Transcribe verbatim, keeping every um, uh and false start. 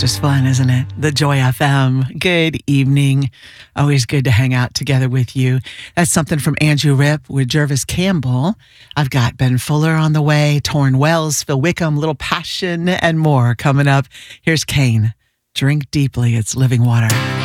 just fun, isn't it? The Joy F M. Good evening. Always good to hang out together with you. That's something from Andrew Ripp with Jervis Campbell. I've got Ben Fuller on the way, Torrin Wells, Phil Wickham, Little Passion, and more coming up. Here's Kane. Drink deeply. It's living water.